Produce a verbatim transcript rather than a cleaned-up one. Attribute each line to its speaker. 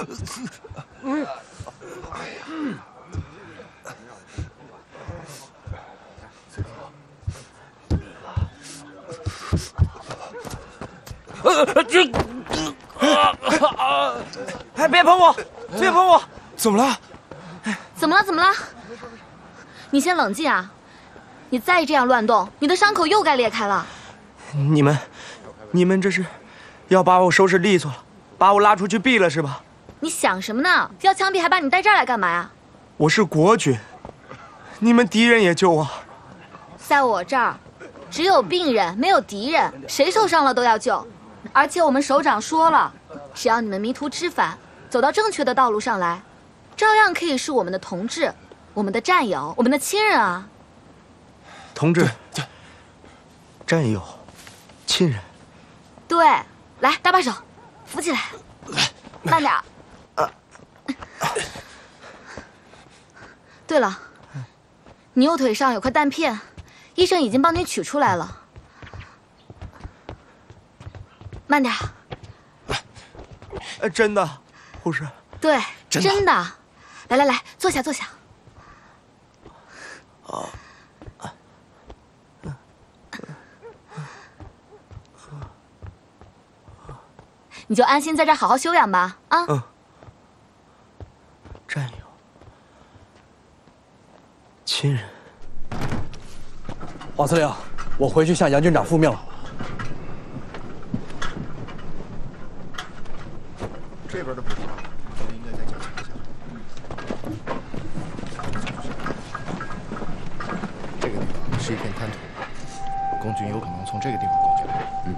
Speaker 1: 呃，这，哎，别碰我，别碰我！
Speaker 2: 怎么了？
Speaker 3: 怎么了？怎么了？你先冷静啊！你再这样乱动，你的伤口又该裂开了。
Speaker 1: 你们，你们这是要把我收拾利索了，把我拉出去毙了是吧？
Speaker 3: 你想什么呢？要枪毙还把你带这儿来干嘛呀？
Speaker 1: 我是国军，你们敌人也救我。
Speaker 3: 在我这儿，只有病人，没有敌人，谁受伤了都要救。而且我们首长说了，只要你们迷途知返，走到正确的道路上来，照样可以是我们的同志，我们的战友，我们的亲人啊。
Speaker 1: 同志，对，战友，亲人。
Speaker 3: 对，来，搭把手，扶起来，
Speaker 2: 来，
Speaker 3: 慢点。啊。对了，你右腿上有块弹片，医生已经帮你取出来了。慢点。
Speaker 1: 呃，真的，护士。
Speaker 3: 对，
Speaker 2: 真的。
Speaker 3: 真的。来来来，坐下坐下。
Speaker 1: 啊。
Speaker 3: 你就安心在这儿好好休养吧，啊。
Speaker 1: 嗯。战友，亲人。
Speaker 4: 华司令，我回去向杨军长复命了。
Speaker 5: 这边的补偿，我们应该再加强一下。这个地方是一片滩涂，共军有可能从这个地方过去。